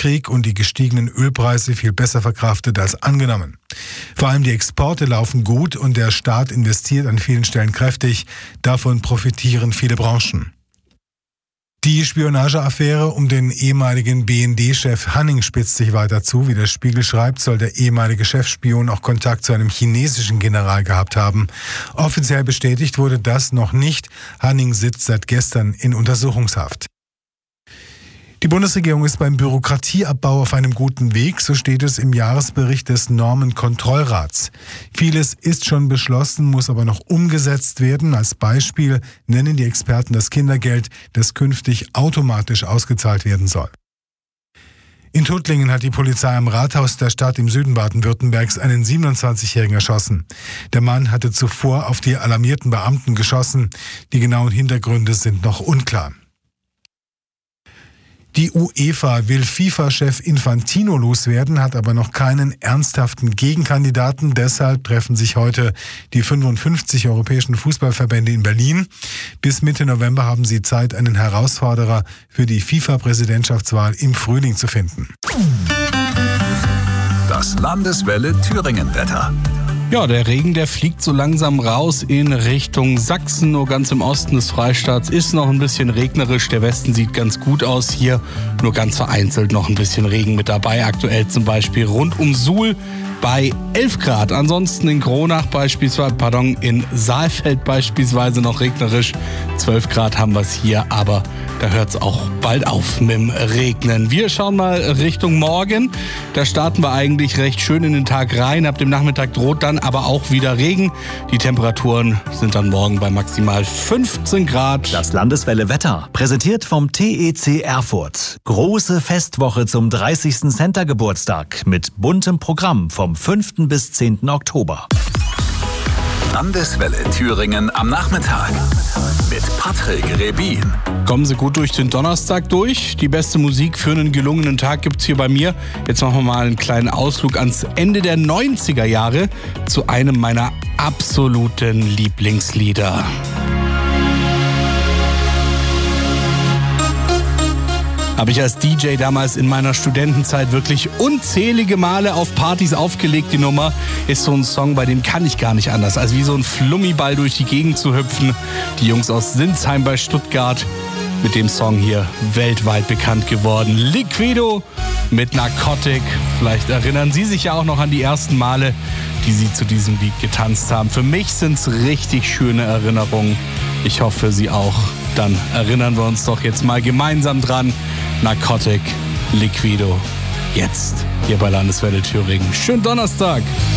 Krieg und die gestiegenen Ölpreise viel besser verkraftet als angenommen. Vor allem die Exporte laufen gut und der Staat investiert an vielen Stellen kräftig. Davon profitieren viele Branchen. Die Spionageaffäre um den ehemaligen BND-Chef Hanning spitzt sich weiter zu. Wie der Spiegel schreibt, soll der ehemalige Chefspion auch Kontakt zu einem chinesischen General gehabt haben. Offiziell bestätigt wurde das noch nicht. Hanning sitzt seit gestern in Untersuchungshaft. Die Bundesregierung ist beim Bürokratieabbau auf einem guten Weg, so steht es im Jahresbericht des Normenkontrollrats. Vieles ist schon beschlossen, muss aber noch umgesetzt werden. Als Beispiel nennen die Experten das Kindergeld, das künftig automatisch ausgezahlt werden soll. In Tuttlingen hat die Polizei am Rathaus der Stadt im Süden Baden-Württembergs einen 27-Jährigen erschossen. Der Mann hatte zuvor auf die alarmierten Beamten geschossen. Die genauen Hintergründe sind noch unklar. Die UEFA will FIFA-Chef Infantino loswerden, hat aber noch keinen ernsthaften Gegenkandidaten. Deshalb treffen sich heute die 55 europäischen Fußballverbände in Berlin. Bis Mitte November haben sie Zeit, einen Herausforderer für die FIFA-Präsidentschaftswahl im Frühling zu finden. Das Landeswelle Thüringen-Wetter. Ja, der Regen, der fliegt so langsam raus in Richtung Sachsen. Nur ganz im Osten des Freistaats ist noch ein bisschen regnerisch. Der Westen sieht ganz gut aus hier. Nur ganz vereinzelt noch ein bisschen Regen mit dabei. Aktuell zum Beispiel rund um Suhl bei 11 Grad. Ansonsten in Kronach in Saalfeld beispielsweise noch regnerisch. 12 Grad haben wir es hier, aber da hört es auch bald auf mit dem Regnen. Wir schauen mal Richtung morgen. Da starten wir eigentlich recht schön in den Tag rein. Ab dem Nachmittag droht dann aber auch wieder Regen. Die Temperaturen sind dann morgen bei maximal 15 Grad. Das Landeswelle Wetter, präsentiert vom TEC Erfurt. Große Festwoche zum 30. Center-Geburtstag mit buntem Programm vom 5. bis 10. Oktober. Landeswelle Thüringen am Nachmittag mit Patrick Rebin. Kommen Sie gut durch den Donnerstag durch. Die beste Musik für einen gelungenen Tag gibt's hier bei mir. Jetzt machen wir mal einen kleinen Ausflug ans Ende der 90er Jahre zu einem meiner absoluten Lieblingslieder. Habe ich als DJ damals in meiner Studentenzeit wirklich unzählige Male auf Partys aufgelegt. Die Nummer ist so ein Song, bei dem kann ich gar nicht anders, als wie so ein Flummiball durch die Gegend zu hüpfen. Die Jungs aus Sinsheim bei Stuttgart mit dem Song hier weltweit bekannt geworden. Liquido mit Narcotic. Vielleicht erinnern Sie sich ja auch noch an die ersten Male, die Sie zu diesem Lied getanzt haben. Für mich sind es richtig schöne Erinnerungen. Ich hoffe für Sie auch. Dann erinnern wir uns doch jetzt mal gemeinsam dran. Narcotic, Liquido. Jetzt hier bei Landeswelle Thüringen. Schönen Donnerstag!